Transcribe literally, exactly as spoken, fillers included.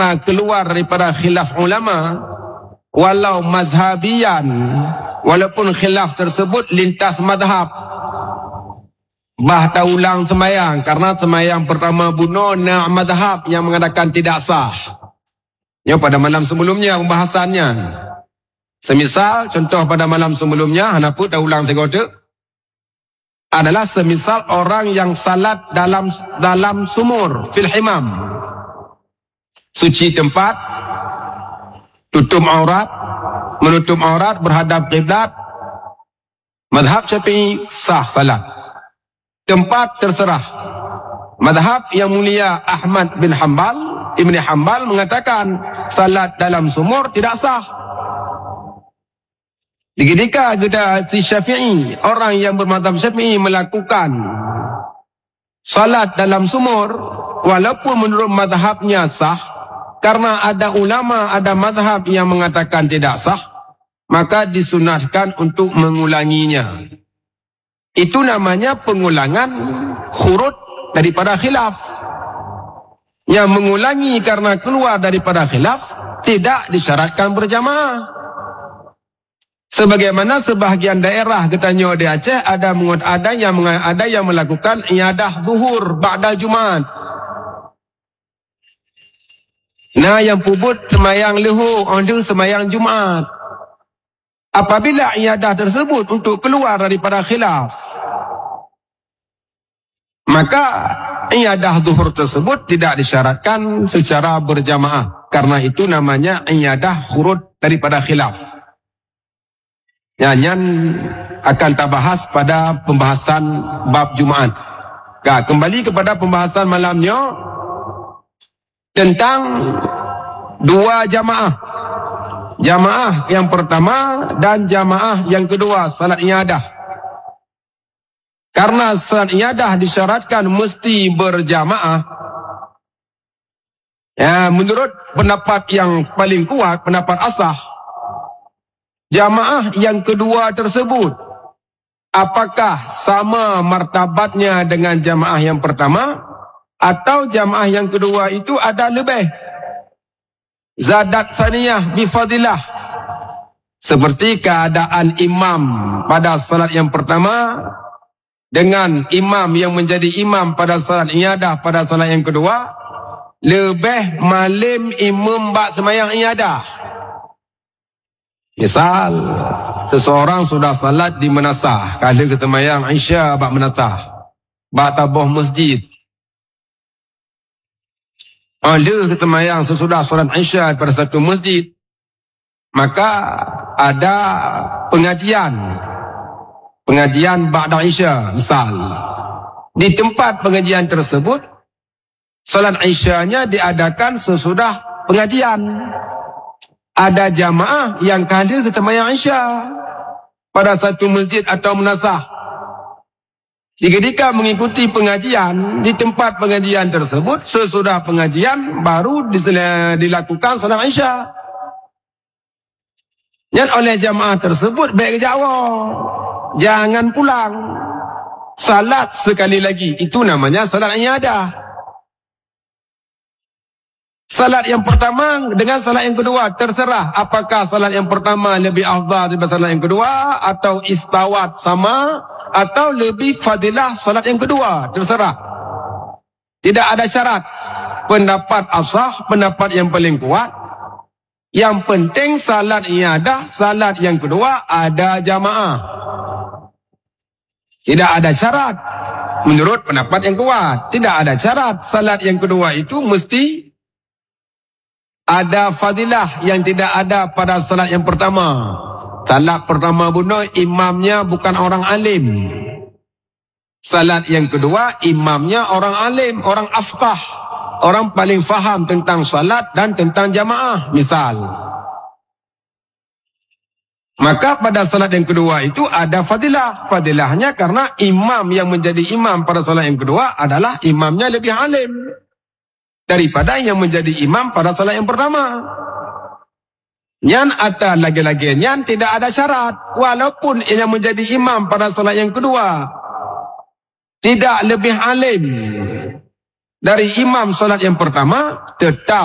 keluar daripada khilaf ulama, walau mazhabian, walaupun khilaf tersebut lintas mazhab, bah tak ulang semayang karena semayang pertama bunuh na' mazhab yang mengatakan tidak sah. Ya, pada malam sebelumnya pembahasannya. Semisal contoh pada malam sebelumnya, hanapu tak ulang segoda, adalah semisal orang yang salat dalam dalam sumur fil himam, suci tempat, tutup aurat, menutup aurat, berhadap kiblat, mazhab Syafi'i sah salat. Tempat terserah. Mazhab yang mulia Ahmad bin Hanbal, Ibn Hanbal mengatakan salat dalam sumur tidak sah. Ketika kita si Syafi'i, orang yang bermadzhab Syafi'i melakukan salat dalam sumur, walaupun menurut mazhabnya sah, karena ada ulama, ada mazhab yang mengatakan tidak sah, maka disunatkan untuk mengulanginya. Itu namanya pengulangan khurud daripada khilaf. Yang mengulangi karena keluar daripada khilaf tidak disyaratkan berjamaah. Sebagaimana sebahagian daerah katanya di Aceh ada ada yang ada yang melakukan iadah zuhur ba'da Jumaat. Nah, yang pubut semayang lehu, orang semayang Jumaat. Apabila iadah tersebut untuk keluar daripada khilaf, maka iadah zuhur tersebut tidak disyaratkan secara berjamaah. Karena itu namanya iadah khurud daripada khilaf. Nyanyian akan kita bahas pada pembahasan bab Jumaat. Nah, kembali kepada pembahasan malamnya tentang dua jamaah. Jamaah yang pertama dan jamaah yang kedua, salat iadah. Karena salat iadah disyaratkan mesti berjamaah. Ya, menurut pendapat yang paling kuat, pendapat asah, jamaah yang kedua tersebut apakah sama martabatnya dengan jamaah yang pertama, atau jamaah yang kedua itu ada lebih zadat saniyah bifadilah, seperti keadaan imam pada salat yang pertama dengan imam yang menjadi imam pada salat iadah pada salat yang kedua, lebih malim imam bak semayang iadah. Misal, seseorang sudah salat di menasah, kalau kita mayang Isya bak menasah, bak tabuh masjid. Ada kita mayang sesudah salat Isya pada satu masjid, maka ada pengajian. Pengajian ba'da Isya, misal. Di tempat pengajian tersebut, salat Isyanya diadakan sesudah pengajian. Ada jamaah yang kadir ketemayang Isya pada satu masjid atau menasah. Ketika mengikuti pengajian di tempat pengajian tersebut, sesudah pengajian baru dilakukan salat Isya. Dan oleh jamaah tersebut baik jawab, jangan pulang, salat sekali lagi. Itu namanya salat iadah. Salat yang pertama dengan salat yang kedua terserah apakah salat yang pertama lebih afdal daripada salat yang kedua, atau istawat sama, atau lebih fadilah salat yang kedua, terserah. Tidak ada syarat. Pendapat asah, pendapat yang paling kuat, yang penting salat iadah, salat yang kedua ada jamaah. Tidak ada syarat. Menurut pendapat yang kuat, tidak ada syarat. Salat yang kedua itu mesti ada fadilah yang tidak ada pada salat yang pertama. Salat pertama bunuh imamnya bukan orang alim. Salat yang kedua imamnya orang alim, orang afqah, orang paling faham tentang salat dan tentang jamaah, misal. Maka pada salat yang kedua itu ada fadilah. Fadilahnya karena imam yang menjadi imam pada salat yang kedua adalah imamnya lebih alim daripada yang menjadi imam pada salat yang pertama. Nyan atau lagi-lagi nyan tidak ada syarat, walaupun yang menjadi imam pada salat yang kedua tidak lebih alim dari imam salat yang pertama, tetap